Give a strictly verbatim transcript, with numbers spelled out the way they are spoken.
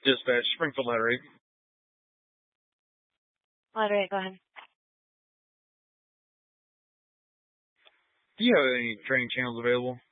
Dispatch, Springfield Ladder eight. Ladder eight, go ahead. Do you have any training channels available?